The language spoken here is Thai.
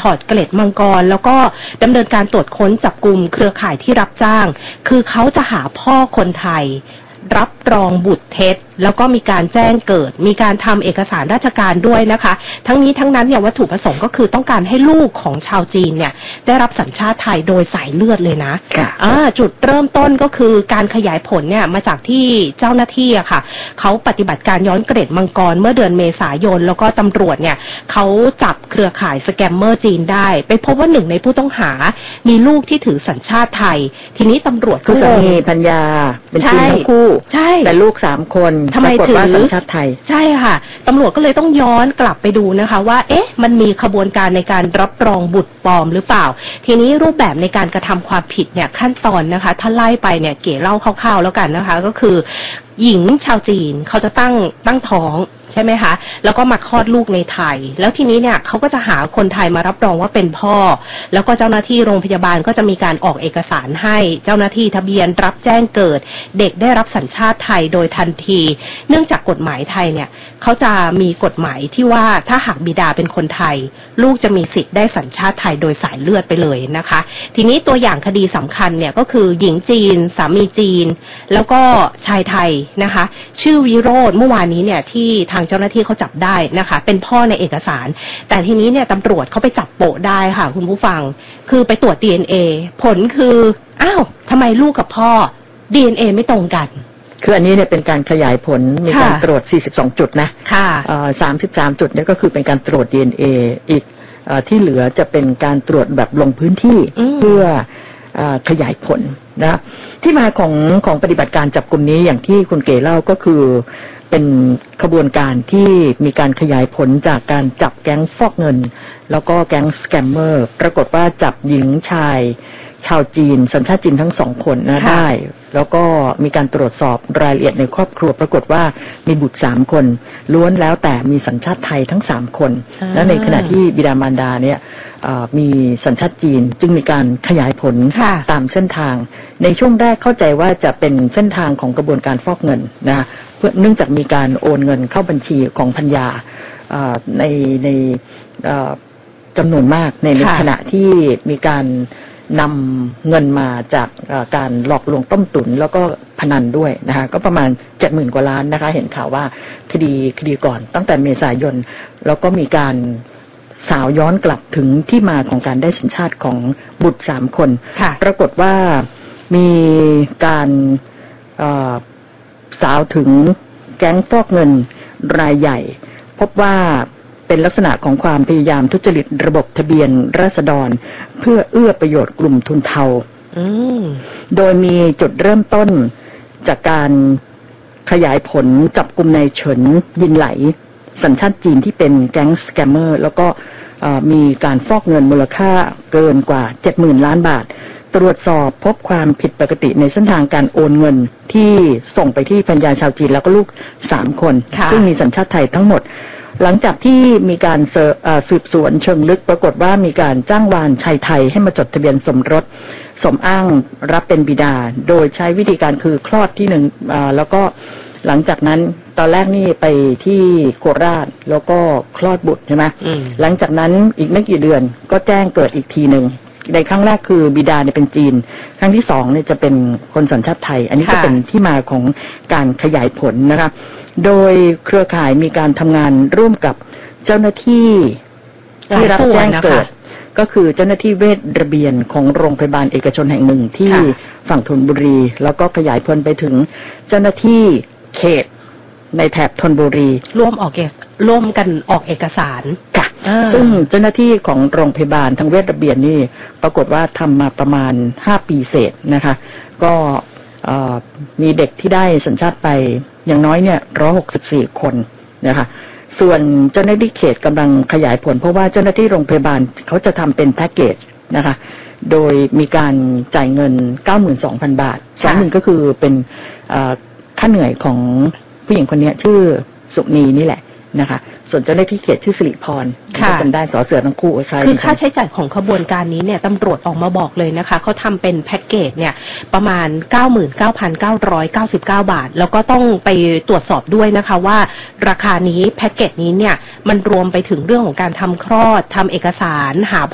อดเกล็ดมังกรแล้วก็ดำเนินการตรวจค้นจับกลุ่มเครือข่ายที่รับจ้างคือเขาจะหาพ่อคนไทยรับรองบุตรเท็จแล้วก็มีการแจ้งเกิดมีการทำเอกสารราชการด้วยนะคะทั้งนี้ทั้งนั้นเนี่ยวัตถุประสงค์ก็คือต้องการให้ลูกของชาวจีนเนี่ยได้รับสัญชาติไทยโดยสายเลือดเลยนะจุดเริ่มต้นก็คือการขยายผลเนี่ยมาจากที่เจ้าหน้าที่อะค่ะเขาปฏิบัติการย้อนเกร็ดมังกรเมื่อเดือนเมษายนแล้วก็ตำรวจเนี่ยเขาจับเครือข่ายสแกมเมอร์จีนได้ไปพบว่าหนึ่งในผู้ต้องหามีลูกที่ถือสัญชาติไทยทีนี้ตำรวจก็สามีภรรยาเป็นจีนทั้งคู่แต่ลูก3 คนทำไมถือสัญชาติไทยใช่ค่ะตำรวจก็เลยต้องย้อนกลับไปดูนะคะว่ามันมีขบวนการในการรับรองบุตรปลอมหรือเปล่าทีนี้รูปแบบในการกระทำความผิดเนี่ยขั้นตอนนะคะถ้าไล่ไปเนี่ยเก๋เล่าคร่าวๆแล้วกันนะคะก็คือหญิงชาวจีนเขาจะตั้งท้องใช่ไหมคะแล้วก็มาคลอดลูกในไทยแล้วทีนี้เนี่ยเขาก็จะหาคนไทยมารับรองว่าเป็นพ่อแล้วก็เจ้าหน้าที่โรงพยาบาลก็จะมีการออกเอกสารให้เจ้าหน้าที่ทะเบียนรับแจ้งเกิดเด็กได้รับสัญชาติไทยโดยทันทีเนื่องจากกฎหมายไทยเนี่ยเขาจะมีกฎหมายที่ว่าถ้าหากบิดาเป็นคนไทยลูกจะมีสิทธิ์ได้สัญชาติไทยโดยสายเลือดไปเลยนะคะทีนี้ตัวอย่างคดีสำคัญเนี่ยก็คือหญิงจีนสามีจีนแล้วก็ชายไทยนะคะชื่อวิโรจน์เมื่อวานนี้เนี่ยที่ทางเจ้าหน้าที่เขาจับได้นะคะเป็นพ่อในเอกสารแต่ทีนี้เนี่ยตำรวจเขาไปจับโปะได้ค่ะคุณผู้ฟังคือไปตรวจ DNA ผลคือทำไมลูกกับพ่อ DNA ไม่ตรงกันคืออันนี้เนี่ยเป็นการขยายผลมีการตรวจ42 จุดนะค่ะ 33 จุดเนี่ยก็คือเป็นการตรวจ DNA อีกที่เหลือจะเป็นการตรวจแบบลงพื้นที่เพื่อขยายผลนะที่มาของปฏิบัติการจับกลุ่มนี้อย่างที่คุณเก๋เล่าก็คือเป็นขบวนการที่มีการขยายผลจากการจับแก๊งฟอกเงินแล้วก็แก๊งสแกมเมอร์ปรากฏว่าจับหญิงชายชาวจีนสัญชาติจีนทั้ง2 คนนะได้แล้วก็มีการตรวจสอบรายละเอียดในครอบครัวปรากฏว่ามีบุตร3 คนล้วนแล้วแต่มีสัญชาติไทยทั้ง3 คนและในขณะที่บิดามารดาเนี่ยมีสัญชาติจีนจึงมีการขยายผลตามเส้นทางในช่วงแรกเข้าใจว่าจะเป็นเส้นทางของกระบวนการฟอกเงินนะเพื่อเนื่องจากมีการโอนเงินเข้าบัญชีของภรรยาในจำนวนมากในขณะที่มีการนำเงินมาจากการหลอกลวงต้มตุ๋นแล้วก็พนันด้วยนะคะก็ประมาณ 70,000 กว่าล้านนะคะเห็นข่าวว่าคดีก่อนตั้งแต่เมษายนแล้วก็มีการสาวย้อนกลับถึงที่มาของการได้สัญชาติของบุตร3 คนปรากฏว่ามีการสาวถึงแก๊งฟอกเงินรายใหญ่พบว่าเป็นลักษณะของความพยายามทุจริตระบบทะเบียนราษฎรเพื่อเอื้อประโยชน์กลุ่มทุนเทาโดยมีจุดเริ่มต้นจากการขยายผลจับกลุ่มนายเฉินยินไหลสัญชาติจีนที่เป็นแก๊งสแกมเมอร์แล้วก็มีการฟอกเงินมูลค่าเกินกว่า 70,000 ล้านบาทตรวจสอบพบความผิดปกติในเส้นทางการโอนเงินที่ส่งไปที่ภรรยาชาวจีนแล้วก็ลูก3 คนซึ่งมีสัญชาติไทยทั้งหมดหลังจากที่มีการสืบสวนเชิงลึกปรากฏว่ามีการจ้างวานชายไทยให้มาจดทะเบียนสมรสสมอ้างรับเป็นบิดาโดยใช้วิธีการคือคลอดที่1แล้วก็หลังจากนั้นตอนแรกนี่ไปที่โคราชแล้วก็คลอดบุตรใช่ไหมหลังจากนั้นอีกไม่กี่เดือนก็แจ้งเกิดอีกทีหนึ่งในครั้งแรกคือบิดาเนี่ยเป็นจีนครั้งที่2เนี่ยจะเป็นคนสัญชาติไทยอันนี้ก็เป็นที่มาของการขยายผลนะคะโดยเครือข่ายมีการทำงานร่วมกับเจ้าหน้าที่ที่รับแจ้งเกิดก็คือเจ้าหน้าที่เวชระเบียนของโรงพยาบาลเอกชนแห่งหนึ่งที่ฝั่งธนบุรีแล้วก็ขยายผลไปถึงเจ้าหน้าที่เขตในแถบธนบุรีร่วมกันออกเอกสารค่ะซึ่งเจ้าหน้าที่ของโรงพยาบาลทางเวชระเบียนนี่ปรากฏว่าทำมาประมาณ5 ปีเศษนะคะก็มีเด็กที่ได้สัญชาติไปอย่างน้อยเนี่ย164 คนนะคะส่วนเจ้าหน้าที่เขตกำลังขยายผลเพราะว่าเจ้าหน้าที่โรงพยาบาลเขาจะทำเป็นแพ็กเกจนะคะโดยมีการจ่ายเงิน 92,000 บาทส่วนหนึ่งก็คือเป็นค่าเหนื่อยของผู้หญิงคนนี้ชื่อสุนีนี่แหละนะคะส่วนเจ้าหน้าที่เขตชื่อสิริพรจำได้สอเสือทั้งคู่คือค่าใช้จ่ายของขบวนการนี้เนี่ยตำรวจออกมาบอกเลยนะคะเขาทำเป็นแพ็กเกจเนี่ยประมาณ 99,999 บาทแล้วก็ต้องไปตรวจสอบด้วยนะคะว่าราคานี้แพ็กเกจนี้เนี่ยมันรวมไปถึงเรื่องของการทำคลอดทำเอกสารหา